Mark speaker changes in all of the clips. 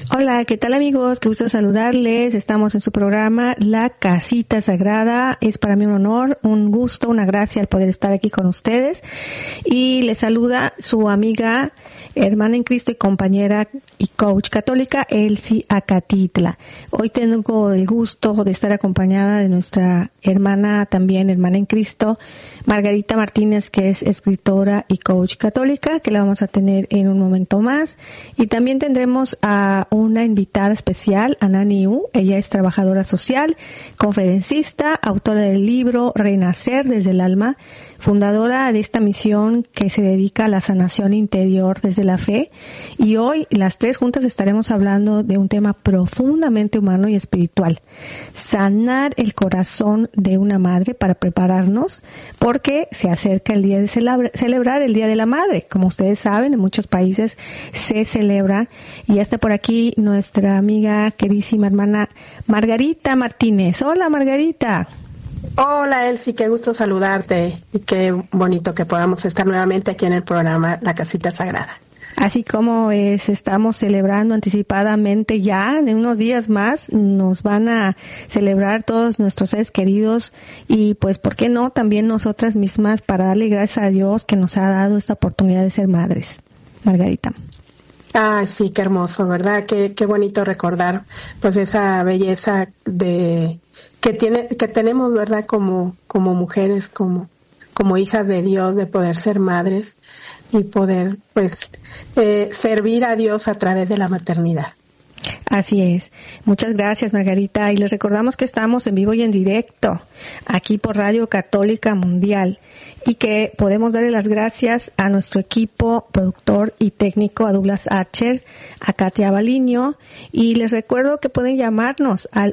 Speaker 1: Hola, ¿qué tal amigos? Qué gusto saludarles. Estamos en su programa La Casita Sagrada. Es para mí un honor, un gusto, una gracia el poder estar aquí con ustedes. Y les saluda su amiga, hermana en Cristo y compañera y coach católica, Elsie Acatitla. Hoy tengo el gusto de estar acompañada de nuestra hermana, también hermana en Cristo, Margarita Martínez, que es escritora y coach católica, que la vamos a tener en un momento más. Y también tendremos a una invitada especial, Anani U. Ella es trabajadora social, conferencista, autora del libro Renacer desde el alma, fundadora de esta misión que se dedica a la sanación interior desde la fe. Y hoy las tres juntas estaremos hablando de un tema profundamente humano y espiritual: sanar el corazón de una madre para prepararnos, porque se acerca el día de celebrar el Día de la Madre. Como ustedes saben, en muchos países se celebra, y ya está por aquí nuestra amiga, queridísima hermana Margarita Martínez. Hola, Margarita.
Speaker 2: Hola, Elsie, qué gusto saludarte y qué bonito que podamos estar nuevamente aquí en el programa La Casita Sagrada.
Speaker 1: Así como estamos celebrando anticipadamente, ya en unos días más nos van a celebrar todos nuestros seres queridos, y pues ¿por qué no también nosotras mismas, para darle gracias a Dios que nos ha dado esta oportunidad de ser madres? Margarita.
Speaker 2: Ah, sí, qué hermoso, ¿verdad? Qué bonito recordar pues esa belleza de que tenemos, ¿verdad? Como mujeres, como hijas de Dios, de poder ser madres y poder pues servir a Dios a través de la maternidad.
Speaker 1: Así es. Muchas gracias, Margarita. Y les recordamos que estamos en vivo y en directo aquí por Radio Católica Mundial, y que podemos darle las gracias a nuestro equipo productor y técnico, a Douglas Archer, a Katia Baliño, y les recuerdo que pueden llamarnos al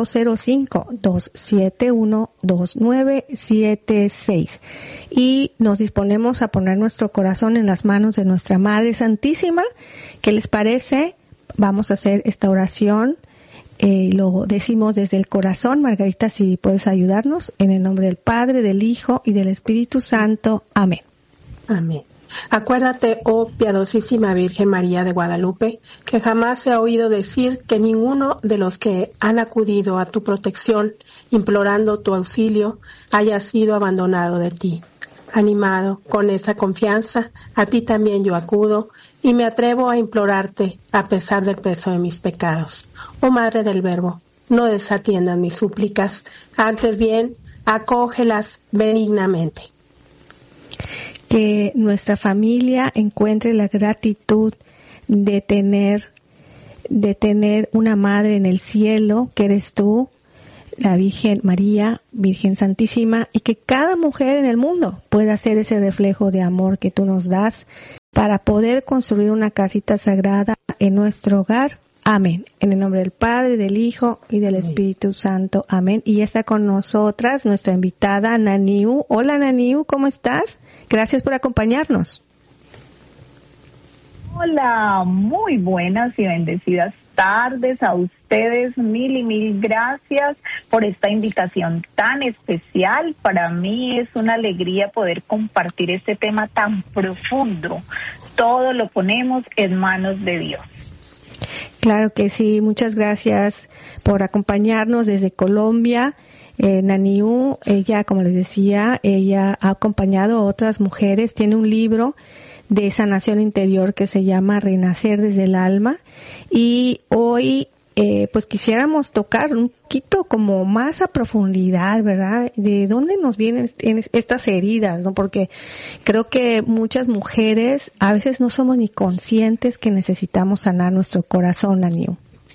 Speaker 1: 1205-271-2976, y nos disponemos a poner nuestro corazón en las manos de nuestra Madre Santísima. ¿Qué les parece? Vamos a hacer esta oración, lo decimos desde el corazón. Margarita, si puedes ayudarnos, en el nombre del Padre, del Hijo y del Espíritu Santo. Amén.
Speaker 2: Amén. Acuérdate, oh piadosísima Virgen María de Guadalupe, que jamás se ha oído decir que ninguno de los que han acudido a tu protección, implorando tu auxilio, haya sido abandonado de ti. Animado con esa confianza, a ti también yo acudo y me atrevo a implorarte a pesar del peso de mis pecados. Oh Madre del Verbo, no desatiendas mis súplicas, antes bien, acógelas benignamente.
Speaker 1: Que nuestra familia encuentre la gratitud de tener una madre en el cielo, que eres tú, la Virgen María, Virgen Santísima, y que cada mujer en el mundo pueda ser ese reflejo de amor que tú nos das para poder construir una casita sagrada en nuestro hogar. Amén. En el nombre del Padre, del Hijo y del Espíritu Santo. Amén. Y está con nosotras nuestra invitada, Naniu. Hola, Naniu, ¿cómo estás? Gracias por acompañarnos.
Speaker 3: Hola, muy buenas y bendecidas tardes a ustedes. Mil y mil gracias por esta invitación tan especial. Para mí es una alegría poder compartir este tema tan profundo. Todo lo ponemos en manos de Dios.
Speaker 1: Claro que sí. Muchas gracias por acompañarnos desde Colombia. Naniu, ella, como les decía, ella ha acompañado a otras mujeres. Tiene un libro de sanación interior que se llama Renacer desde el alma, y hoy pues quisiéramos tocar un poquito como más a profundidad, ¿verdad? De dónde nos vienen estas heridas, ¿no? Porque creo que muchas mujeres a veces no somos ni conscientes que necesitamos sanar nuestro corazón, Aniu.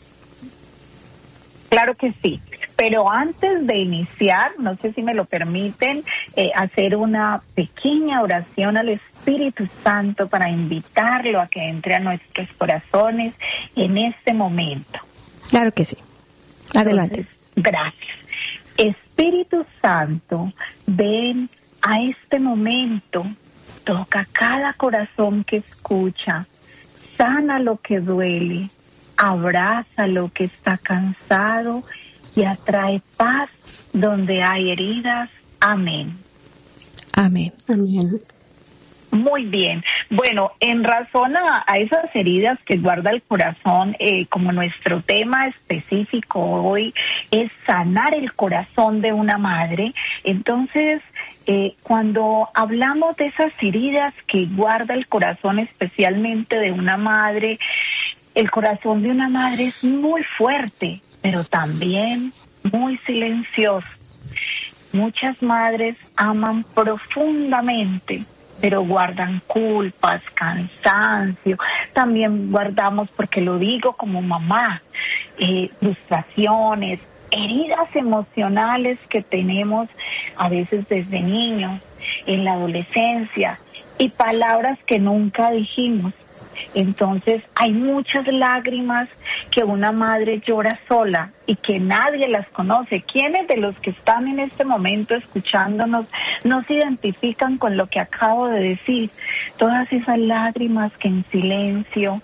Speaker 3: Claro que sí, pero antes de iniciar, no sé si me lo permiten, hacer una pequeña oración al Espíritu Santo para invitarlo a que entre a nuestros corazones en este momento.
Speaker 1: Claro que sí. Adelante.
Speaker 3: Entonces, gracias. Espíritu Santo, ven a este momento, toca cada corazón que escucha, sana lo que duele, abraza lo que está cansado y atrae paz donde hay heridas. Amén.
Speaker 1: Amén.
Speaker 2: Amén.
Speaker 3: Muy bien. Bueno, en razón a esas heridas que guarda el corazón, como nuestro tema específico hoy es sanar el corazón de una madre, entonces cuando hablamos de esas heridas que guarda el corazón especialmente de una madre, el corazón de una madre es muy fuerte, pero también muy silencioso. Muchas madres aman profundamente, pero guardan culpas, cansancio. También guardamos, porque lo digo como mamá, frustraciones, heridas emocionales que tenemos a veces desde niños, en la adolescencia, y palabras que nunca dijimos. Entonces hay muchas lágrimas que una madre llora sola y que nadie las conoce. ¿Quiénes de los que están en este momento escuchándonos no se identifican con lo que acabo de decir? Todas esas lágrimas que en silencio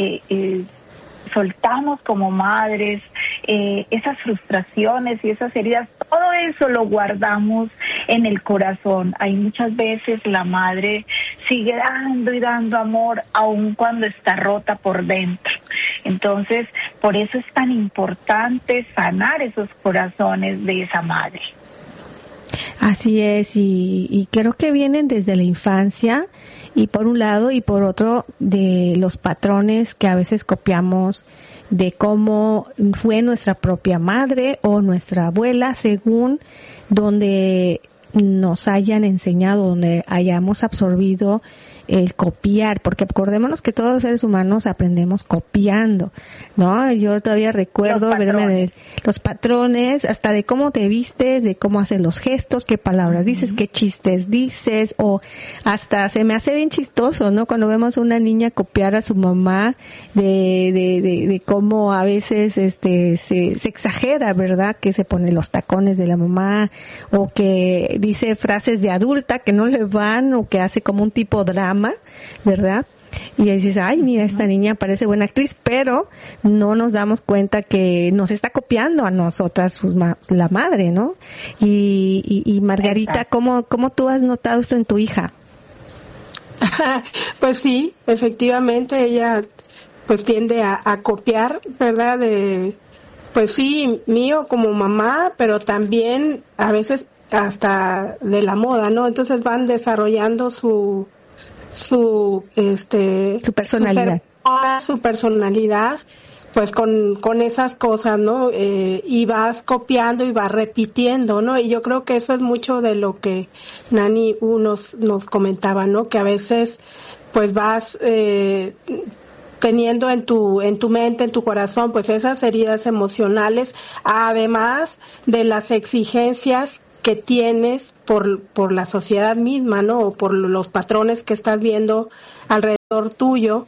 Speaker 3: soltamos como madres, esas frustraciones y esas heridas, todo eso lo guardamos en el corazón. Hay muchas veces la madre sigue dando y dando amor aun cuando está rota por dentro. Entonces, por eso es tan importante sanar esos corazones de esa madre.
Speaker 1: Así es, y creo que vienen desde la infancia, y por un lado, y por otro, de los patrones que a veces copiamos de cómo fue nuestra propia madre o nuestra abuela, según donde nos hayan enseñado, donde hayamos absorbido el copiar, porque acordémonos que todos los seres humanos aprendemos copiando, ¿no? Yo todavía recuerdo verme de los patrones, hasta de cómo te vistes, de cómo haces los gestos, qué palabras dices, qué chistes dices, o hasta se me hace bien chistoso, ¿no? Cuando vemos a una niña copiar a su mamá, de cómo a veces se exagera, ¿verdad? Que se pone los tacones de la mamá, o que dice frases de adulta que no le van, o que hace como un tipo drama, ¿verdad? Y dices, ay, mira, esta niña parece buena actriz, pero no nos damos cuenta que nos está copiando a nosotras la madre, ¿no? Y Margarita, ¿cómo tú has notado esto en tu hija?
Speaker 2: Pues sí, efectivamente ella pues tiende a copiar, ¿verdad? Pues sí, mío como mamá, pero también a veces hasta de la moda, ¿no? Entonces van desarrollando su personalidad, su personalidad, pues con esas cosas, ¿no? Y vas copiando y vas repitiendo, ¿no? Y yo creo que eso es mucho de lo que Nani nos comentaba, ¿no? Que a veces pues vas teniendo en tu mente, en tu corazón, pues esas heridas emocionales, además de las exigencias que tienes por la sociedad misma, ¿no? O por los patrones que estás viendo alrededor tuyo,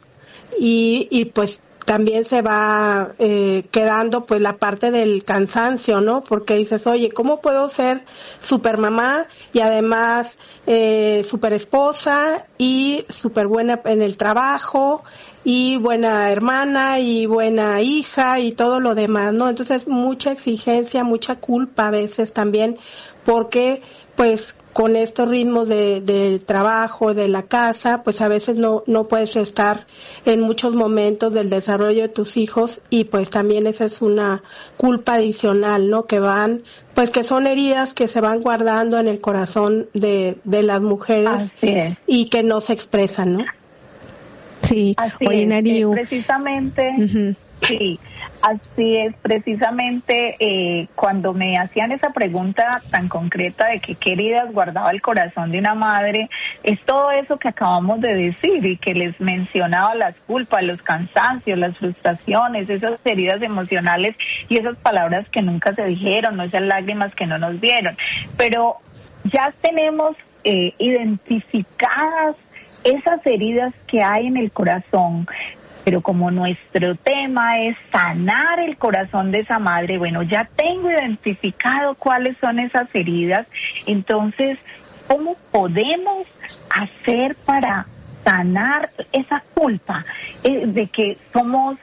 Speaker 2: y pues también se va quedando pues la parte del cansancio, ¿no? Porque dices, oye, ¿cómo puedo ser super mamá y además super esposa y super buena en el trabajo y buena hermana y buena hija y todo lo demás, ¿no? Entonces mucha exigencia, mucha culpa a veces también, porque pues con estos ritmos de trabajo, de la casa, pues a veces no puedes estar en muchos momentos del desarrollo de tus hijos, y pues también esa es una culpa adicional, ¿no? Que son heridas que se van guardando en el corazón de las mujeres y que no se expresan, ¿no?
Speaker 1: Sí,
Speaker 3: así precisamente, sí. Así es, precisamente cuando me hacían esa pregunta tan concreta de que qué heridas guardaba el corazón de una madre, es todo eso que acabamos de decir y que les mencionaba: las culpas, los cansancios, las frustraciones, esas heridas emocionales y esas palabras que nunca se dijeron, o esas lágrimas que no nos dieron. Pero ya tenemos identificadas esas heridas que hay en el corazón. Pero como nuestro tema es sanar el corazón de esa madre, bueno, ya tengo identificado cuáles son esas heridas. Entonces, ¿cómo podemos hacer para sanar esa culpa de que somos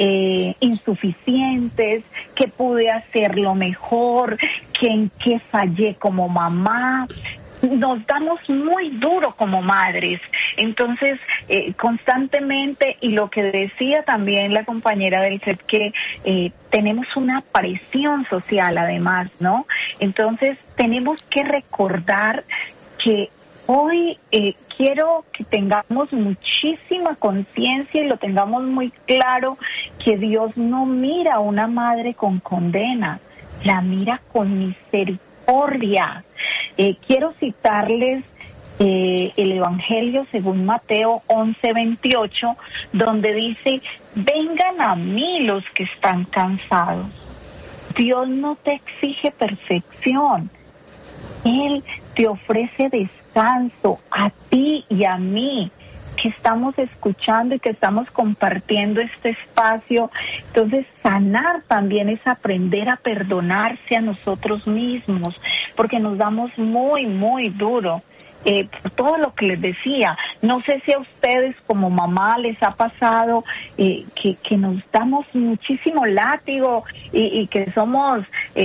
Speaker 3: insuficientes, que pude hacerlo mejor, que en qué fallé como mamá? nos damos muy duro como madres. Entonces, constantemente, y lo que decía también la compañera del CEP, que tenemos una presión social además, ¿no? Entonces, tenemos que recordar que hoy quiero que tengamos muchísima conciencia y lo tengamos muy claro, que Dios no mira a una madre con condena, la mira con misericordia. Quiero citarles el Evangelio según Mateo 11:28, donde dice: vengan a mí los que están cansados. Dios no te exige perfección, Él te ofrece descanso a ti y a mí, que estamos escuchando y que estamos compartiendo este espacio. Entonces, sanar también es aprender a perdonarse a nosotros mismos, porque nos damos muy, muy duro. Por todo lo que les decía, no sé si a ustedes como mamá les ha pasado que nos damos muchísimo látigo y que somos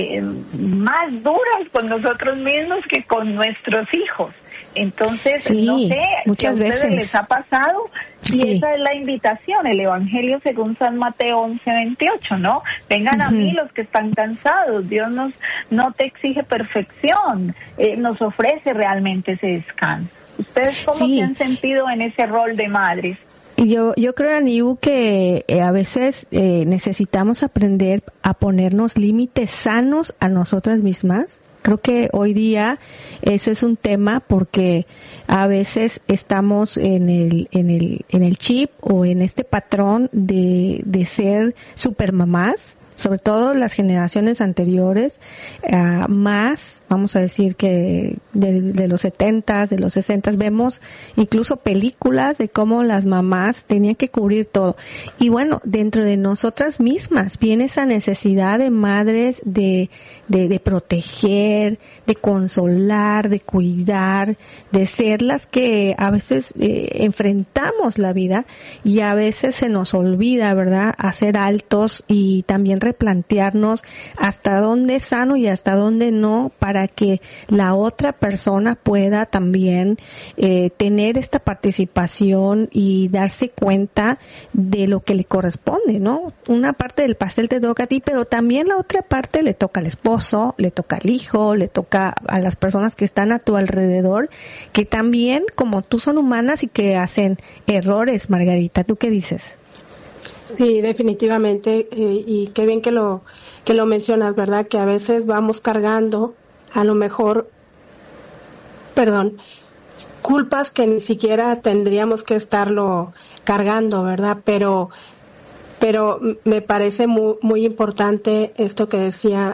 Speaker 3: más duras con nosotros mismos que con nuestros hijos. Entonces, sí, no sé si a ustedes les ha pasado, y sí, esa es la invitación, el Evangelio según San Mateo 11:28, ¿no? Vengan a mí los que están cansados. Dios no te exige perfección, nos ofrece realmente ese descanso. ¿Ustedes cómo se han sentido en ese rol de madres?
Speaker 1: Yo creo, Aniu, que a veces necesitamos aprender a ponernos límites sanos a nosotras mismas. Creo que hoy día ese es un tema, porque a veces estamos en el chip o en este patrón de ser supermamás, sobre todo las generaciones anteriores, más, vamos a decir que de los 70s, de los 60s, vemos incluso películas de cómo las mamás tenían que cubrir todo. Y bueno, dentro de nosotras mismas viene esa necesidad de madres de proteger, de consolar, de cuidar, de ser las que a veces enfrentamos la vida, y a veces se nos olvida, ¿verdad?, hacer altos y también replantearnos hasta dónde es sano y hasta dónde no, para que la otra persona pueda también tener esta participación y darse cuenta de lo que le corresponde, ¿no? Una parte del pastel te toca a ti, pero también la otra parte le toca al esposo, le toca al hijo, le toca a las personas que están a tu alrededor, que también, como tú, son humanas y que hacen errores. Margarita, ¿tú qué dices?
Speaker 2: Sí, definitivamente, y qué bien que lo mencionas, ¿verdad? Que a veces vamos cargando, a lo mejor, culpas que ni siquiera tendríamos que estarlo cargando, ¿verdad? Pero me parece muy, muy importante esto que decía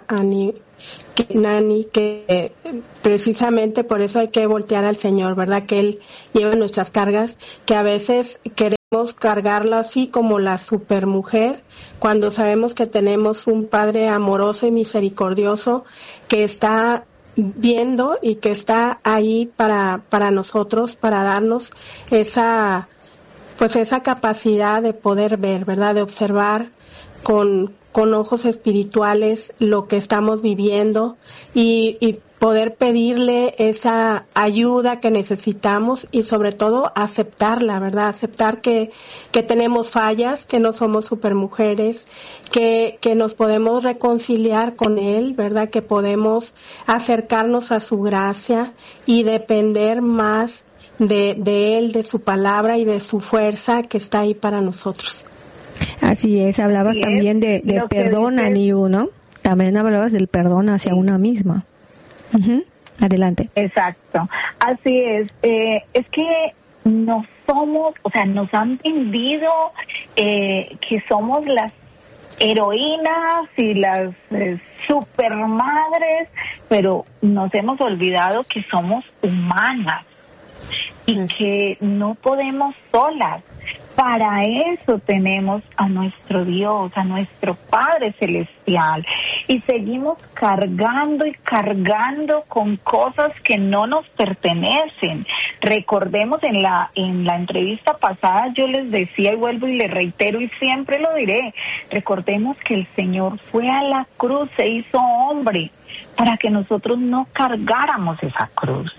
Speaker 2: Nani, que precisamente por eso hay que voltear al Señor, ¿verdad? Que Él lleva nuestras cargas, que a veces queremos cargarla así como la supermujer, cuando sabemos que tenemos un Padre amoroso y misericordioso que está viendo y que está ahí para nosotros, para darnos esa capacidad de poder ver, ¿verdad? De observar con ojos espirituales lo que estamos viviendo y poder pedirle esa ayuda que necesitamos, y sobre todo aceptarla, ¿verdad? Aceptar que tenemos fallas, que no somos supermujeres, que nos podemos reconciliar con Él, ¿verdad? Que podemos acercarnos a su gracia y depender más de Él, de su palabra y de su fuerza que está ahí para nosotros.
Speaker 1: Así es, hablabas también de perdón, Aniu, ¿no? También hablabas del perdón hacia una misma. Adelante.
Speaker 3: Exacto, así es. Es que no somos, o sea, nos han vendido que somos las heroínas y las supermadres, pero nos hemos olvidado que somos humanas y que no podemos solas. Para eso tenemos a nuestro Dios, a nuestro Padre Celestial, y seguimos cargando y cargando con cosas que no nos pertenecen. Recordemos, en la entrevista pasada yo les decía, y vuelvo y le reitero y siempre lo diré, recordemos que el Señor fue a la cruz, se hizo hombre, para que nosotros no cargáramos esa cruz.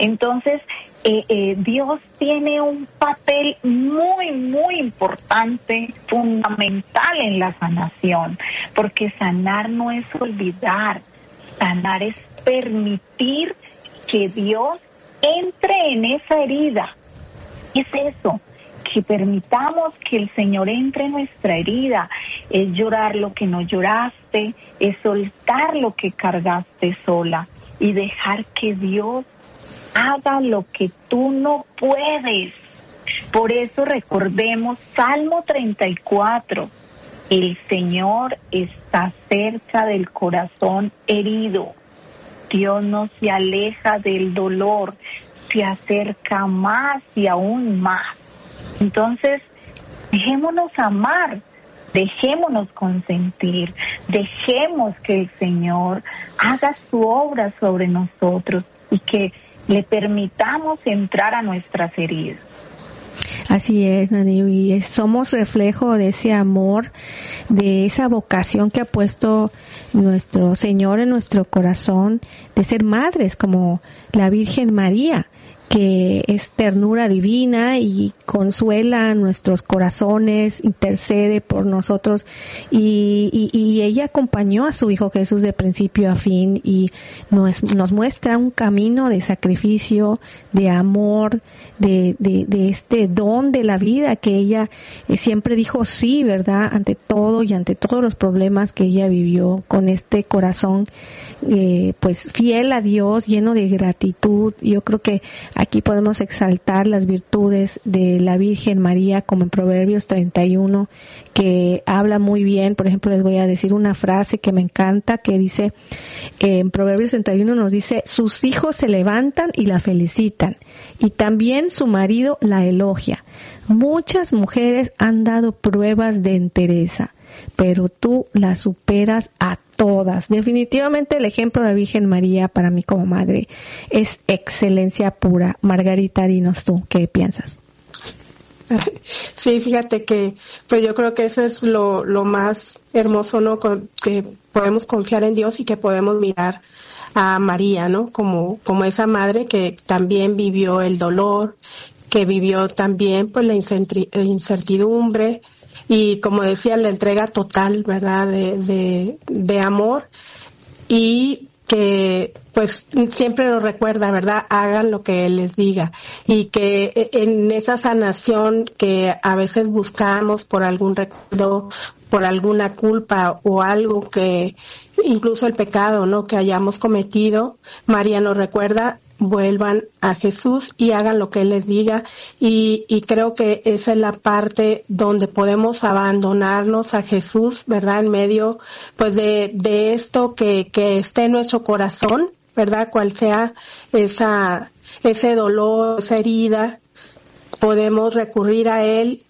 Speaker 3: Entonces, Dios tiene un papel muy, muy importante, fundamental en la sanación, porque sanar no es olvidar, sanar es permitir que Dios entre en esa herida. Es eso, que permitamos que el Señor entre en nuestra herida, es llorar lo que no lloraste, es soltar lo que cargaste sola y dejar que Dios haga lo que tú no puedes. Por eso recordemos Salmo 34, el Señor está cerca del corazón herido. Dios no se aleja del dolor, se acerca más y aún más. Entonces, dejémonos amar, dejémonos consentir, dejemos que el Señor haga su obra sobre nosotros y que le permitamos entrar a nuestras heridas.
Speaker 1: Así es, Nani, y somos reflejo de ese amor, de esa vocación que ha puesto nuestro Señor en nuestro corazón, de ser madres como la Virgen María, que es ternura divina y consuela nuestros corazones, intercede por nosotros y ella acompañó a su Hijo Jesús de principio a fin y nos muestra un camino de sacrificio, de amor, de este don de la vida que ella siempre dijo sí, ¿verdad? Ante todo y ante todos los problemas que ella vivió, con este corazón pues fiel a Dios, lleno de gratitud. Yo creo que aquí podemos exaltar las virtudes de la Virgen María, como en Proverbios 31, que habla muy bien. Por ejemplo, les voy a decir una frase que me encanta, que dice, en Proverbios 31 nos dice, sus hijos se levantan y la felicitan, y también su marido la elogia. Muchas mujeres han dado pruebas de entereza, pero tú la superas a todas. Definitivamente el ejemplo de la Virgen María para mí como madre es excelencia pura. Margarita, dinos tú, ¿qué piensas?
Speaker 2: Sí, fíjate que pues yo creo que eso es lo más hermoso, ¿no? Que podemos confiar en Dios y que podemos mirar a María, ¿no? Como esa madre que también vivió el dolor, que vivió también pues la incertidumbre, y como decía, la entrega total, ¿verdad?, de amor, y que pues siempre nos recuerda, ¿verdad?, hagan lo que Él les diga, y que en esa sanación que a veces buscamos por algún recuerdo, por alguna culpa o algo que, incluso el pecado, ¿no?, que hayamos cometido, María nos recuerda, vuelvan a Jesús y hagan lo que Él les diga, y creo que esa es la parte donde podemos abandonarnos a Jesús, ¿verdad?, en medio pues de esto que esté en nuestro corazón, ¿verdad?, cual sea ese dolor, esa herida, podemos recurrir a Él